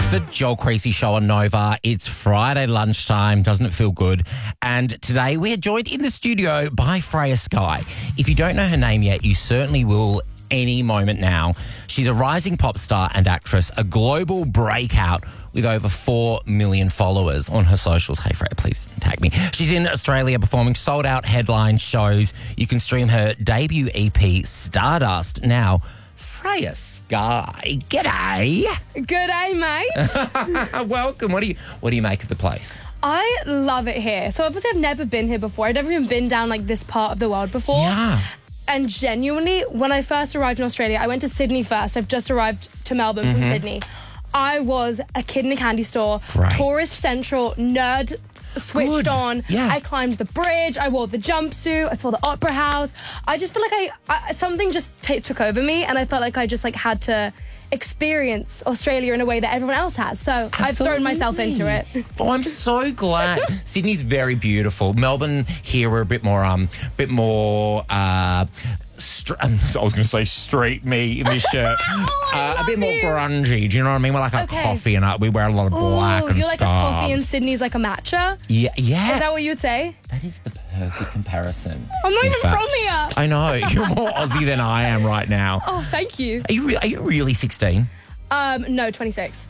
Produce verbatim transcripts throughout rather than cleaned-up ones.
the Joel Creasy Show on Nova. It's Friday lunchtime. Doesn't it feel good? And today we are joined in the studio by Freya Skye. If you don't know her name yet, you certainly will any moment now. She's a rising pop star and actress, a global breakout with over four million followers on her socials. Hey, Freya, please tag me. She's in Australia performing sold-out headline shows. You can stream her debut E P, Stardust, now. Freya Skye, g'day. G'day, mate. Welcome. What do you What do you make of the place? I love it here. So obviously I've never been here before. I'd never even been down like this part of the world before. Yeah. And genuinely, when I first arrived in Australia, I went to Sydney first. I've just arrived to Melbourne mm-hmm. from Sydney. I was a kid in a candy store, right. tourist central, nerd switched Good. on. Yeah. I climbed the bridge. I wore the jumpsuit. I saw the opera house. I just feel like I, I something just t- took over me, and I felt like I just like had to experience Australia in a way that everyone else has. So Absolutely. I've thrown myself into it. Oh, I'm so glad. Sydney's very beautiful. Melbourne here we're a bit more um bit more uh Str- I was going to say street me in this shirt. oh, uh, a bit you. more grungy. Do you know what I mean? We're like okay. a coffee and uh, we wear a lot of black Ooh, and you're like scarves. a coffee and Sydney's like a matcha? Yeah, yeah. Is that what you'd say? That is the perfect comparison. I'm not in even fact. from here. I know. You're more Aussie than I am right now. Oh, thank you. Are you, re- are you really sixteen? Um, no, twenty-six.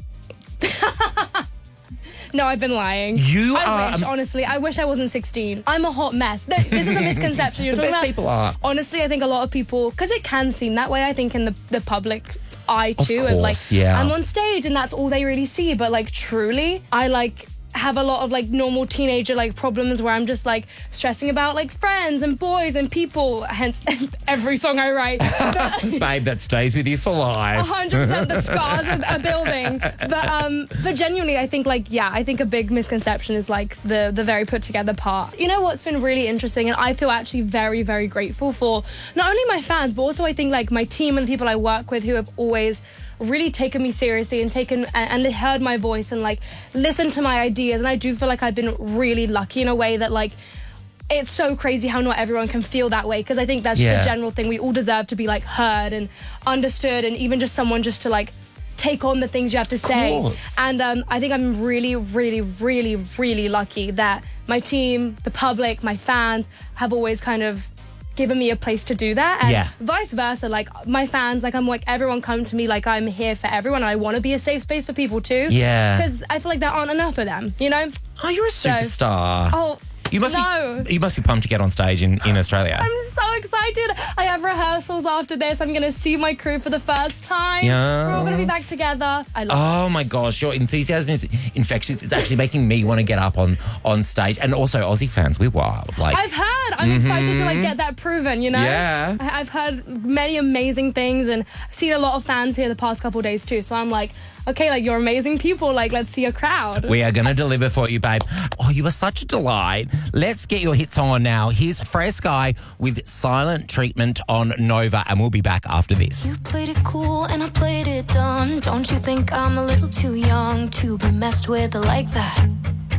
No, I've been lying. You I are... wish, honestly. I wish I wasn't sixteen. I'm a hot mess. This this is a misconception you're the talking best about. people are. Honestly, I think a lot of people, because it can seem that way, I think, in the, the public eye Of too. course, and like, yeah. I'm on stage and that's all they really see. But like, truly, I like... have a lot of like normal teenager like problems where I'm just like stressing about like friends and boys and people, hence every song I write. Babe, that stays with you for life. one hundred percent the scars are, are building. But um, but genuinely, I think like, yeah, I think a big misconception is like the, the very put together part. You know what's been really interesting, and I feel actually very, very grateful for not only my fans, but also I think like my team and the people I work with who have always really taken me seriously and taken and, and heard my voice and like listened to my ideas. And I do feel like I've been really lucky in a way that like it's so crazy how not everyone can feel that way, because I think that's Yeah. the general thing. We all deserve to be like heard and understood, and even just someone just to like take on the things you have to say. course. And um, I think I'm really, really, really, really lucky that my team, the public, my fans have always kind of given me a place to do that, and Yeah. vice versa. Like my fans, like I'm like everyone come to me like I'm here for everyone, and I want to be a safe space for people too. Yeah. Because I feel like there aren't enough of them, you know. Oh, you're a superstar. Oh. You must No. be you must be pumped to get on stage in, in Australia. I'm so excited. I have rehearsals after this. I'm going to see my crew for the first time. We're all going to be back Yes. together. I love Oh my gosh, your enthusiasm is infectious. It's actually making me want to get up on, on stage. And also Aussie fans, we're wild. Like I've heard. I'm excited to like get that proven, you know? Yeah. I- I've heard many amazing things, and I've seen a lot of fans here the past couple of days too. So I'm like, okay, like you're amazing people. Like, let's see a crowd. we are going to deliver for you, babe. Oh, you are such a delight. Let's get your hit song on now. Here's Freya Skye with Silent Treatment on Nova, and we'll be back after this. You played it cool and I played it dumb. Don't you think I'm a little too young to be messed with like that?